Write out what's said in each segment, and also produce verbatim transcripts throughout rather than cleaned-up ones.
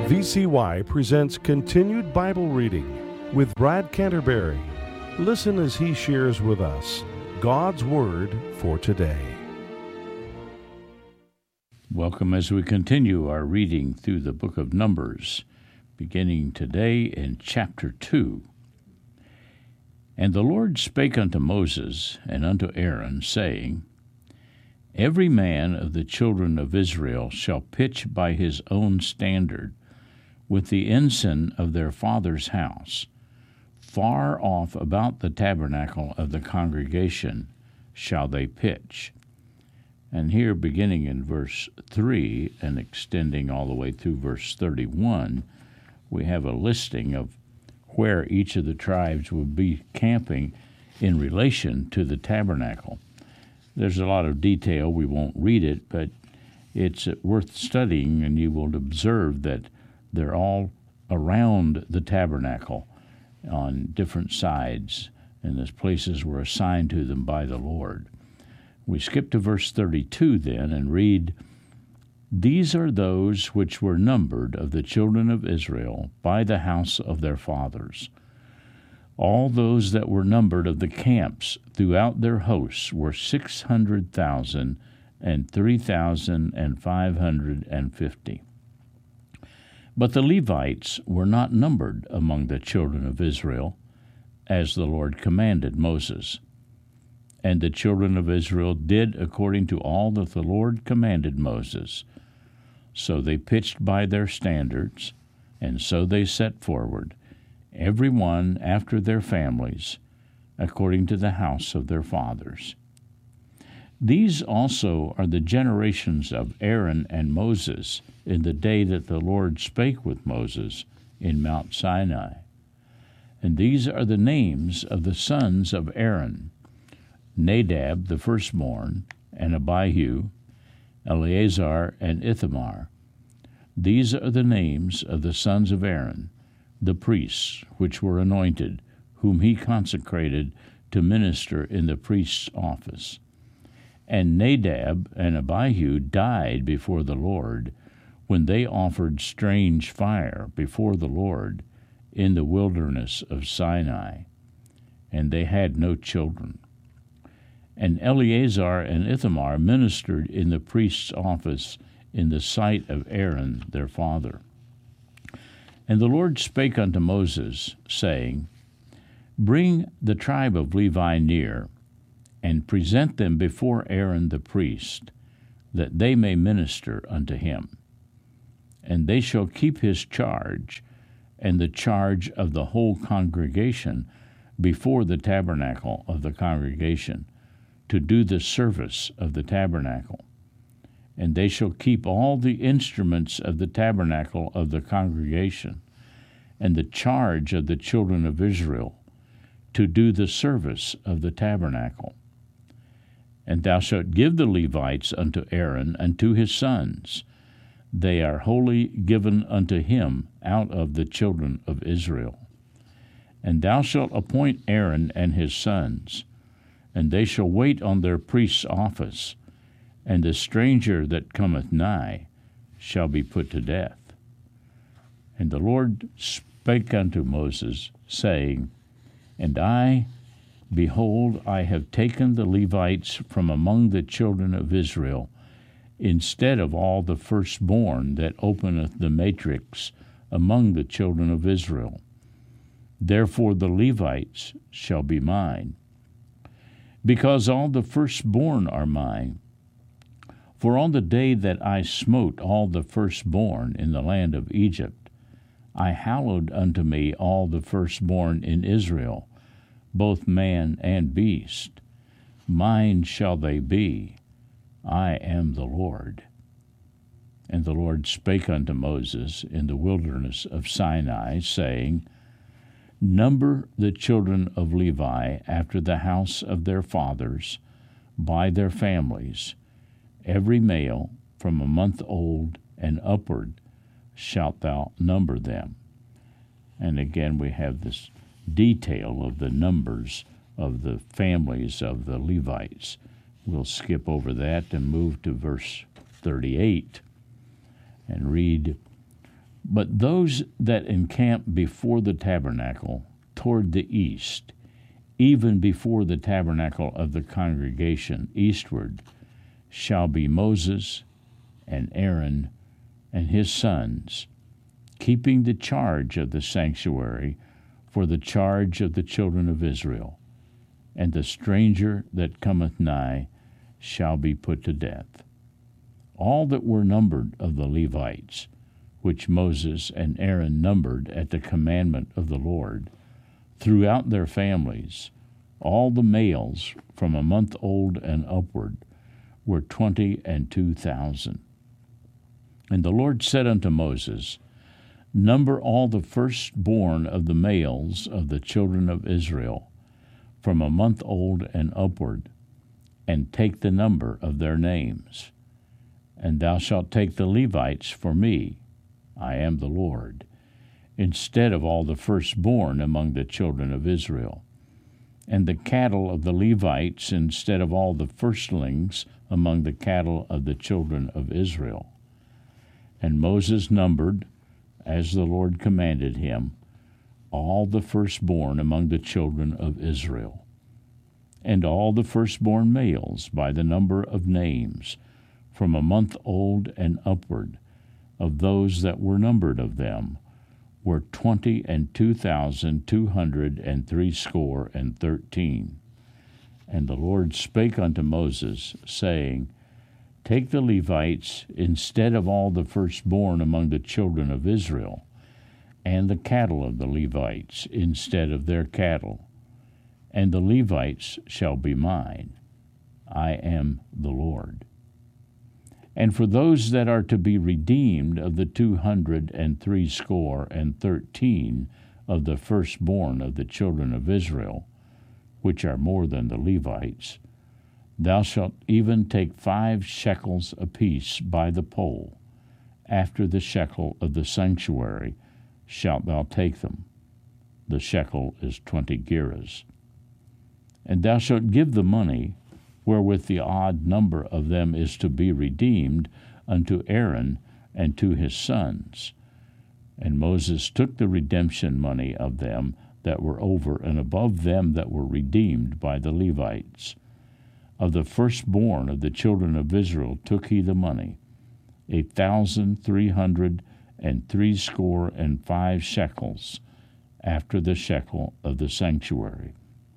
V C Y presents Continued Bible Reading with Brad Canterbury. Listen as he shares with us God's Word for today. Welcome as we continue our reading through the book of Numbers, beginning today in chapter two. And the Lord spake unto Moses and unto Aaron, saying, Every man of the children of Israel shall pitch by his own standard, with the ensign of their father's house, far off about the tabernacle of the congregation shall they pitch. And here, beginning in verse three and extending all the way through verse thirty-one, we have a listing of where each of the tribes would be camping in relation to the tabernacle. There's a lot of detail. We won't read it, but it's worth studying, and you will observe that they're all around the tabernacle on different sides, and those places were assigned to them by the Lord. We skip to verse thirty-two then and read, These are those which were numbered of the children of Israel by the house of their fathers. All those that were numbered of the camps throughout their hosts were six hundred thousand and three thousand and five hundred and fifty. But the Levites were not numbered among the children of Israel, as the Lord commanded Moses. And the children of Israel did according to all that the Lord commanded Moses. So they pitched by their standards, and so they set forward, every one after their families, according to the house of their fathers. These also are the generations of Aaron and Moses in the day that the Lord spake with Moses in Mount Sinai. And these are the names of the sons of Aaron: Nadab the firstborn, and Abihu, Eleazar, and Ithamar. These are the names of the sons of Aaron, the priests which were anointed, whom he consecrated to minister in the priest's office. And Nadab and Abihu died before the Lord, when they offered strange fire before the Lord in the wilderness of Sinai, and they had no children. And Eleazar and Ithamar ministered in the priest's office in the sight of Aaron their father. And the Lord spake unto Moses, saying, Bring the tribe of Levi near, and present them before Aaron the priest, that they may minister unto him. And they shall keep his charge, and the charge of the whole congregation before the tabernacle of the congregation, to do the service of the tabernacle. And they shall keep all the instruments of the tabernacle of the congregation, and the charge of the children of Israel, to do the service of the tabernacle. And thou shalt give the Levites unto Aaron and to his sons. They are wholly given unto him out of the children of Israel. And thou shalt appoint Aaron and his sons, and they shall wait on their priest's office, and the stranger that cometh nigh shall be put to death. And the Lord spake unto Moses, saying, And I, behold, I have taken the Levites from among the children of Israel, instead of all the firstborn that openeth the matrix among the children of Israel. Therefore the Levites shall be mine, because all the firstborn are mine. For on the day that I smote all the firstborn in the land of Egypt, I hallowed unto me all the firstborn in Israel, both man and beast. Mine shall they be. I am the Lord. And the Lord spake unto Moses in the wilderness of Sinai, saying, Number the children of Levi after the house of their fathers, by their families, every male from a month old and upward shalt thou number them. And again we have this detail of the numbers of the families of the Levites. We'll skip over that and move to verse thirty-eight and read, But those that encamp before the tabernacle toward the east, even before the tabernacle of the congregation eastward, shall be Moses and Aaron and his sons, keeping the charge of the sanctuary for the charge of the children of Israel. And the stranger that cometh nigh shall be put to death. All that were numbered of the Levites, which Moses and Aaron numbered at the commandment of the Lord, throughout their families, all the males from a month old and upward, were twenty and two thousand. And the Lord said unto Moses, Number all the firstborn of the males of the children of Israel, from a month old and upward, and take the number of their names. And thou shalt take the Levites for me, I am the Lord, instead of all the firstborn among the children of Israel, and the cattle of the Levites instead of all the firstlings among the cattle of the children of Israel. And Moses numbered, as the Lord commanded him, all the firstborn among the children of Israel, and all the firstborn males by the number of names, from a month old and upward, of those that were numbered of them, were twenty and two thousand two hundred and threescore and thirteen. And the Lord spake unto Moses, saying, Take the Levites instead of all the firstborn among the children of Israel, and the cattle of the Levites instead of their cattle, and the Levites shall be mine. I am the Lord. And for those that are to be redeemed of the two hundred and threescore and thirteen of the firstborn of the children of Israel, which are more than the Levites, thou shalt even take five shekels apiece by the poll. After the shekel of the sanctuary shalt thou take them. The shekel is twenty gerahs. And thou shalt give the money, wherewith the odd number of them is to be redeemed, unto Aaron and to his sons. And Moses took the redemption money of them that were over and above them that were redeemed by the Levites. Of the firstborn of the children of Israel took he the money, a thousand three hundred and threescore and five shekels, after the shekel of the sanctuary.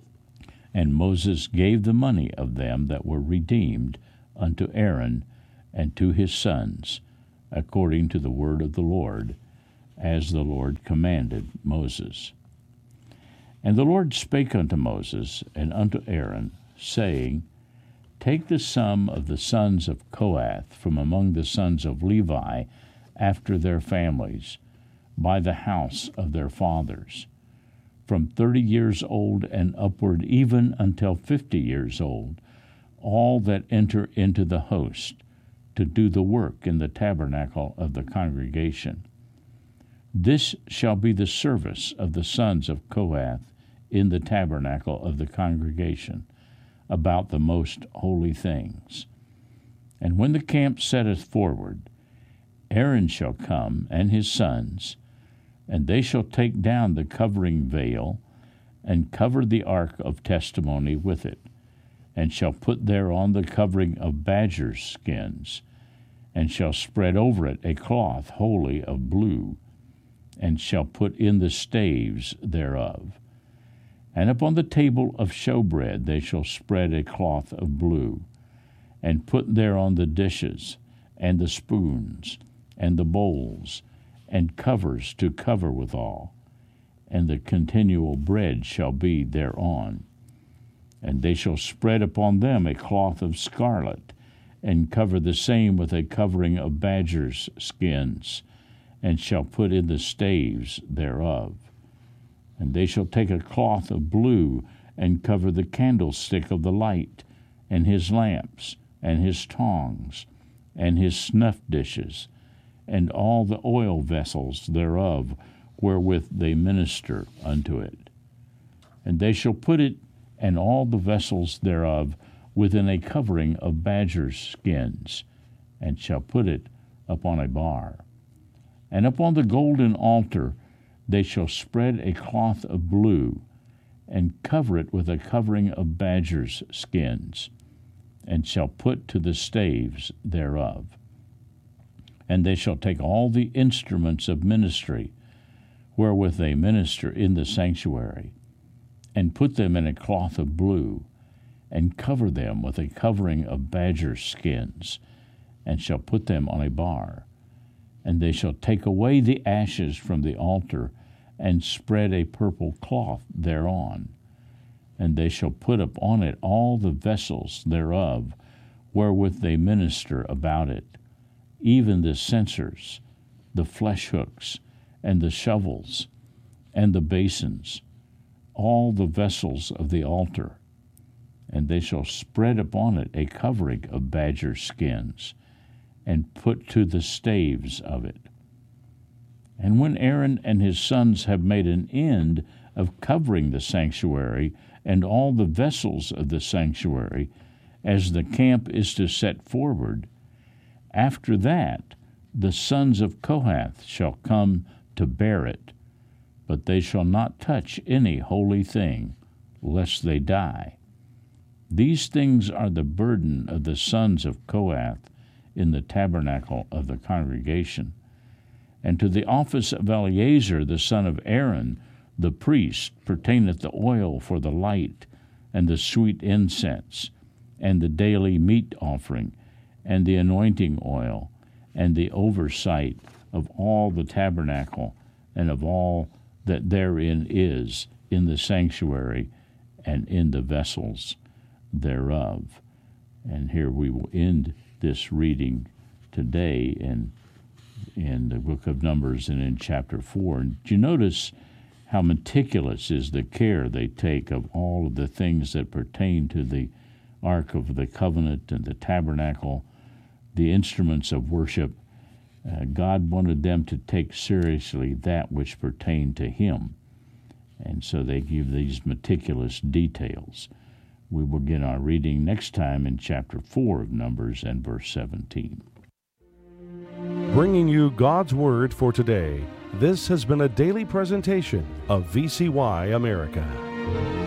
And Moses gave the money of them that were redeemed unto Aaron and to his sons, according to the word of the Lord, as the Lord commanded Moses. And the Lord spake unto Moses and unto Aaron, saying, Take the sum of the sons of Kohath from among the sons of Levi after their families, by the house of their fathers, from thirty years old and upward, even until fifty years old, all that enter into the host, to do the work in the tabernacle of the congregation. This shall be the service of the sons of Kohath in the tabernacle of the congregation, about the most holy things. And when the camp setteth forward, Aaron shall come, and his sons, and they shall take down the covering veil, and cover the ark of testimony with it, and shall put thereon the covering of badgers' skins, and shall spread over it a cloth wholly of blue, and shall put in the staves thereof. And upon the table of showbread they shall spread a cloth of blue, and put thereon the dishes, and the spoons, and the bowls, and covers to cover withal, and the continual bread shall be thereon. And they shall spread upon them a cloth of scarlet, and cover the same with a covering of badgers' skins, and shall put in the staves thereof. And they shall take a cloth of blue, and cover the candlestick of the light, and his lamps, and his tongs, and his snuff dishes, and all the oil vessels thereof, wherewith they minister unto it. And they shall put it, and all the vessels thereof, within a covering of badgers' skins, and shall put it upon a bar. And upon the golden altar they shall spread a cloth of blue, and cover it with a covering of badgers' skins, and shall put to the staves thereof. And they shall take all the instruments of ministry, wherewith they minister in the sanctuary, and put them in a cloth of blue, and cover them with a covering of badgers' skins, and shall put them on a bar. And they shall take away the ashes from the altar, and spread a purple cloth thereon. And they shall put upon it all the vessels thereof, wherewith they minister about it, even the censers, the flesh hooks, and the shovels, and the basins, all the vessels of the altar. And they shall spread upon it a covering of badger skins, and put to the staves of it. And when Aaron and his sons have made an end of covering the sanctuary and all the vessels of the sanctuary, as the camp is to set forward, after that the sons of Kohath shall come to bear it, but they shall not touch any holy thing, lest they die. These things are the burden of the sons of Kohath in the tabernacle of the congregation. And to the office of Eleazar the son of Aaron, the priest, pertaineth the oil for the light, and the sweet incense, and the daily meat offering, and the anointing oil, and the oversight of all the tabernacle, and of all that therein is, in the sanctuary, and in the vessels thereof. And here we will end this reading today in, in the book of Numbers and in chapter four. And do you notice how meticulous is the care they take of all of the things that pertain to the Ark of the Covenant and the tabernacle, the instruments of worship? Uh, God wanted them to take seriously that which pertained to Him. And so they give these meticulous details. We will begin our reading next time in chapter four of Numbers and verse seventeen. Bringing you God's Word for today, this has been a daily presentation of V C Y America.